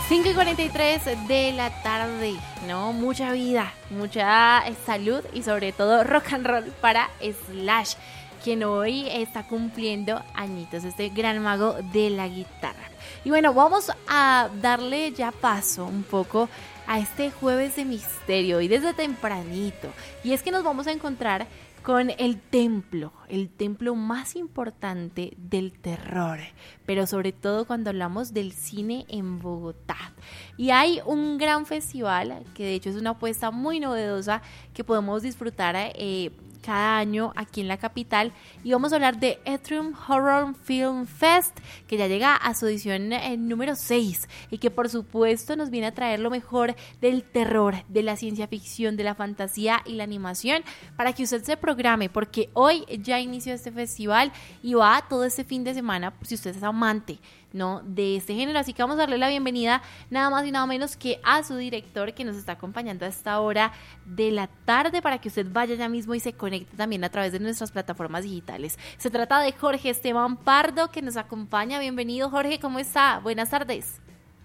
5:43 de la tarde, ¿no? Mucha vida, mucha salud y sobre todo rock and roll para Slash, quien hoy está cumpliendo añitos, este gran mago de la guitarra. Y bueno, vamos a darle ya paso un poco a este jueves de misterio y desde tempranito. Y es que nos vamos a encontrar con el templo más importante del terror, pero sobre todo cuando hablamos del cine en Bogotá. Y hay un gran festival que de hecho es una apuesta muy novedosa que podemos disfrutar cada año aquí en la capital, y vamos a hablar de Atrium Horror Film Fest, que ya llega a su edición número 6 y que por supuesto nos viene a traer lo mejor del terror, de la ciencia ficción, de la fantasía y la animación, para que usted se programe, porque hoy ya inició este festival y va todo este fin de semana, si usted es amante, ¿no?, de este género. Así que vamos a darle la bienvenida nada más y nada menos que a su director, que nos está acompañando a esta hora de la tarde, para que usted vaya ya mismo y se conecte también a través de nuestras plataformas digitales. Se trata de Jorge Esteban Pardo, que nos acompaña. Bienvenido, Jorge, ¿cómo está? Buenas tardes.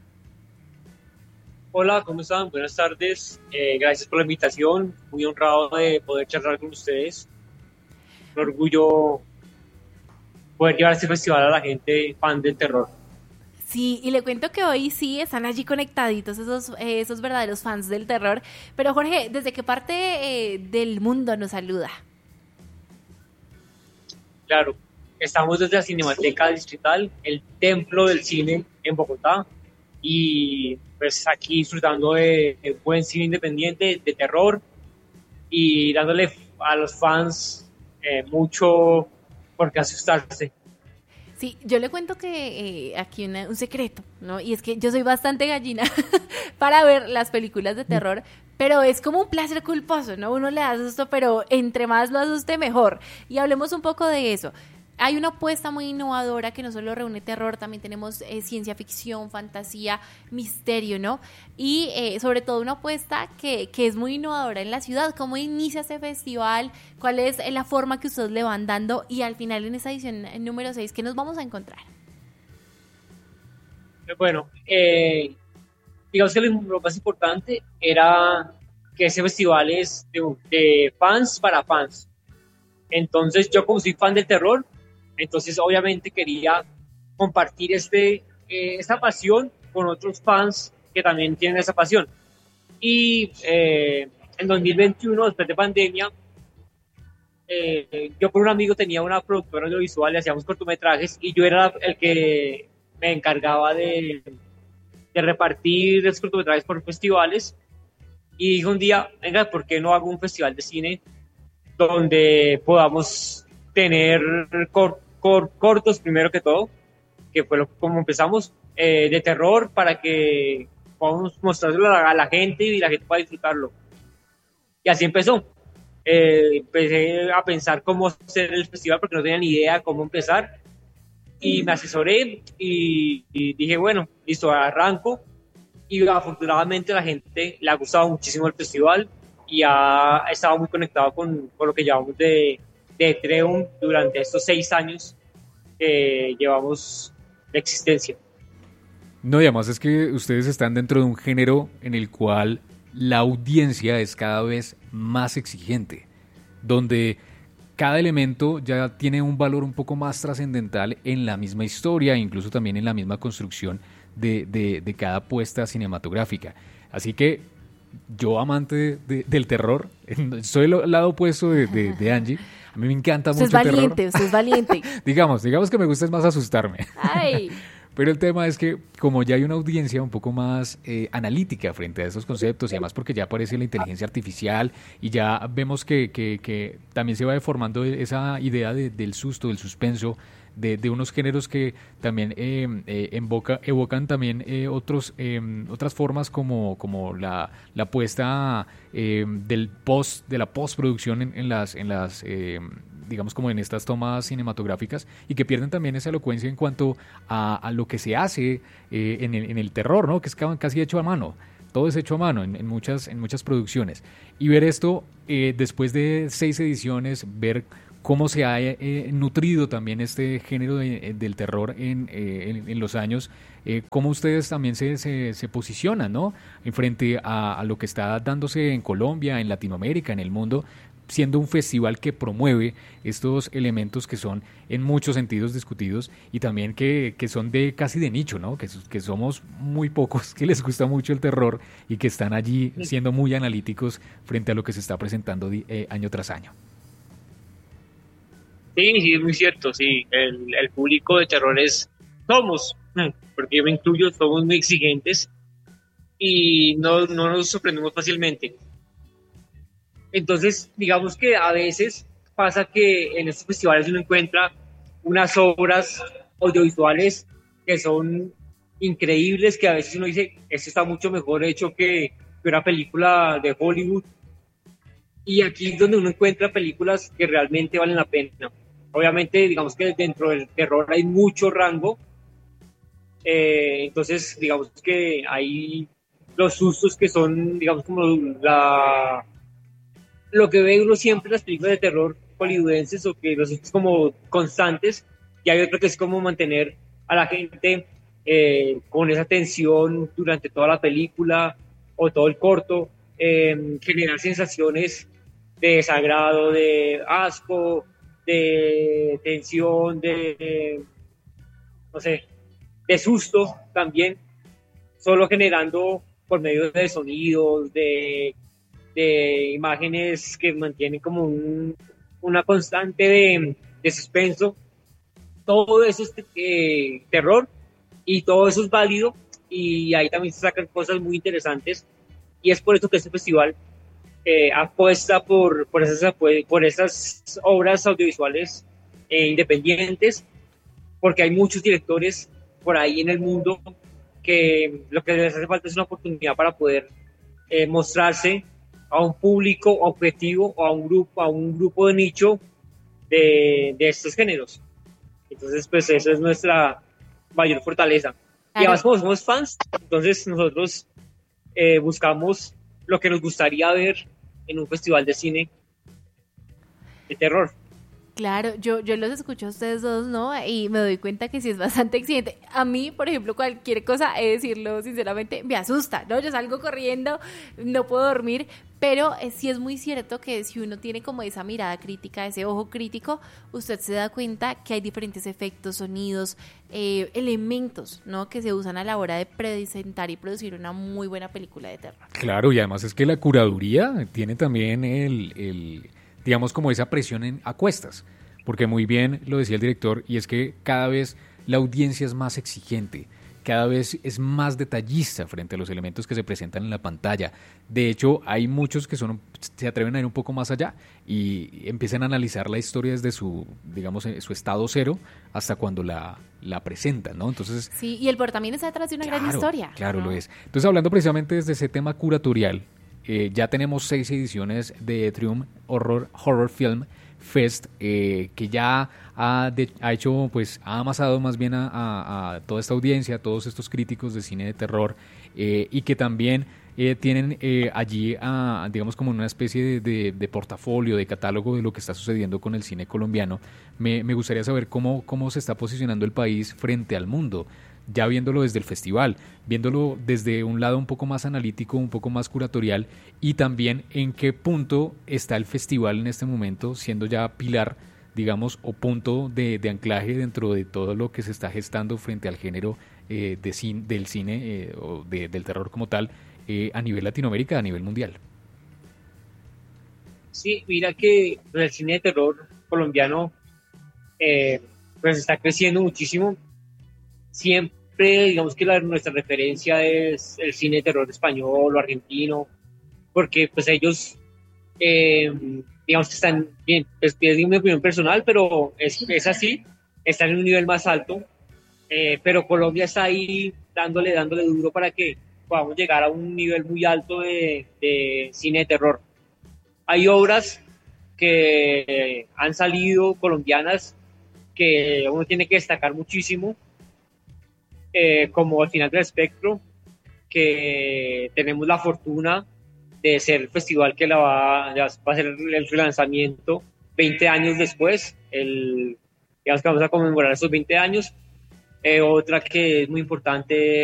Hola, ¿cómo están? Buenas tardes. Gracias por la invitación. Muy honrado de poder charlar con ustedes. Un orgullo poder llevar este festival a la gente fan del terror. Sí, y le cuento que hoy sí están allí conectaditos esos verdaderos fans del terror. Pero Jorge, ¿desde qué parte del mundo nos saluda? Claro, estamos desde la Cinemateca Distrital, el templo del cine en Bogotá, y pues aquí disfrutando de buen cine independiente, de terror, y dándole a los fans mucho por qué asustarse. Sí, yo le cuento que aquí un secreto, ¿no? Y es que yo soy bastante gallina para ver las películas de terror, pero es como un placer culposo, ¿no? Uno le da susto, pero entre más lo asuste, mejor. Y hablemos un poco de eso. Hay una apuesta muy innovadora que no solo reúne terror, también tenemos ciencia ficción, fantasía, misterio, ¿no? Y sobre todo una apuesta que es muy innovadora en la ciudad. ¿Cómo inicia este festival? ¿Cuál es la forma que ustedes le van dando? Y al final, en esta edición número 6, ¿qué nos vamos a encontrar? Bueno, digamos que lo más importante era que ese festival es de fans para fans. Entonces, yo como soy fan del terror, entonces obviamente quería compartir esta pasión con otros fans que también tienen esa pasión. Y en 2021, después de pandemia, yo por un amigo tenía una productora audiovisual y hacíamos cortometrajes, y yo era el que me encargaba de repartir los cortometrajes por festivales. Y dije un día, venga, ¿por qué no hago un festival de cine donde podamos tener cortos primero que todo, que fue como empezamos, de terror, para que podamos mostrarlo a la gente y la gente pueda disfrutarlo? Y así empezó. Empecé a pensar cómo hacer el festival porque no tenía ni idea cómo empezar, y me asesoré y dije, bueno, listo, arranco. Y afortunadamente a la gente le ha gustado muchísimo el festival y ha estado muy conectado con lo que llevamos de Triumph durante estos 6 años que llevamos de existencia. No, y además es que ustedes están dentro de un género en el cual la audiencia es cada vez más exigente, donde cada elemento ya tiene un valor un poco más trascendental en la misma historia, incluso también en la misma construcción de cada puesta cinematográfica. Así que yo, amante del terror, soy el lado opuesto de Angie. A mí me encanta mucho el terror. Usted es valiente. digamos que me gusta es más asustarme. Ay. Pero el tema es que como ya hay una audiencia un poco más analítica frente a esos conceptos, y además porque ya aparece la inteligencia artificial y ya vemos que también se va deformando esa idea del susto, del suspenso, de unos géneros que también evocan también otras formas como la puesta de la postproducción en las digamos como en estas tomas cinematográficas, y que pierden también esa elocuencia en cuanto a lo que se hace en el terror, ¿no? Que es casi hecho a mano. Todo es hecho a mano en muchas producciones. Y ver esto después de 6 ediciones, ver cómo se ha nutrido también este género del terror en los años, cómo ustedes también se posicionan, ¿no? En frente a lo que está dándose en Colombia, en Latinoamérica, en el mundo, siendo un festival que promueve estos elementos que son en muchos sentidos discutidos y también que son de casi de nicho, ¿no? Que somos muy pocos que les gusta mucho el terror y que están allí siendo muy analíticos frente a lo que se está presentando año tras año. Sí, sí, es muy cierto, sí, el público de terror somos, porque yo me incluyo, somos muy exigentes y no nos sorprendemos fácilmente. Entonces, digamos que a veces pasa que en estos festivales uno encuentra unas obras audiovisuales que son increíbles, que a veces uno dice, esto está mucho mejor hecho que una película de Hollywood. Y aquí es donde uno encuentra películas que realmente valen la pena. Obviamente, digamos que dentro del terror hay mucho rango. Entonces, digamos que hay los sustos que son, digamos, como lo que ve uno siempre en las películas de terror hollywoodenses, o que los sustos como constantes, y hay otro que es como mantener a la gente con esa tensión durante toda la película o todo el corto, generar sensaciones de desagrado, de asco, de tensión, no sé, de susto también, solo generando por medio de sonidos, de imágenes que mantienen como una constante de suspenso. Todo eso es terror y todo eso es válido, y ahí también se sacan cosas muy interesantes, y es por eso que este festival apuesta por esas obras audiovisuales independientes, porque hay muchos directores por ahí en el mundo que lo que les hace falta es una oportunidad para poder mostrarse a un público objetivo o a un grupo de nicho de estos géneros. Entonces, pues eso es nuestra mayor fortaleza. Claro. Y además, como somos fans, entonces nosotros buscamos lo que nos gustaría ver en un festival de cine de terror. Claro, yo los escucho a ustedes dos, ¿no? Y me doy cuenta que sí es bastante exigente. A mí, por ejemplo, cualquier cosa, he de decirlo sinceramente, me asusta, ¿no? Yo salgo corriendo, no puedo dormir, pero sí es muy cierto que si uno tiene como esa mirada crítica, ese ojo crítico, usted se da cuenta que hay diferentes efectos, sonidos, elementos, ¿no? Que se usan a la hora de presentar y producir una muy buena película de terror. Claro, y además es que la curaduría tiene también digamos, como esa presión a cuestas, porque muy bien lo decía el director, y es que cada vez la audiencia es más exigente, cada vez es más detallista frente a los elementos que se presentan en la pantalla. De hecho, hay muchos que se atreven a ir un poco más allá y empiezan a analizar la historia desde su estado cero hasta cuando la presentan, ¿no? Entonces, sí, y el por también está detrás de una gran historia. Claro, ¿no? Lo es. Entonces, hablando precisamente desde ese tema curatorial, ya tenemos 6 ediciones de Triumph Horror Film Fest, que ya ha hecho, pues, ha amasado más bien a toda esta audiencia, a todos estos críticos de cine de terror, y que también tienen allí, digamos, como una especie de portafolio, de catálogo de lo que está sucediendo con el cine colombiano. Me gustaría saber cómo se está posicionando el país frente al mundo, ya viéndolo desde el festival, viéndolo desde un lado un poco más analítico, un poco más curatorial, y también en qué punto está el festival en este momento, siendo ya pilar, digamos, o punto de anclaje dentro de todo lo que se está gestando frente al género del cine o del terror como tal, a nivel Latinoamérica, a nivel mundial. Sí, mira que el cine de terror colombiano pues está creciendo muchísimo. Siempre, digamos que nuestra referencia es el cine de terror español o argentino, porque pues ellos, digamos que están bien, es mi opinión personal, pero es así, están en un nivel más alto, pero Colombia está ahí dándole duro para que podamos llegar a un nivel muy alto de cine de terror. Hay obras que han salido colombianas que uno tiene que destacar muchísimo, como Al final del espectro, que tenemos la fortuna de ser el festival que va a hacer el relanzamiento 20 años después, digamos que vamos a conmemorar esos 20 años. Otra que es muy importante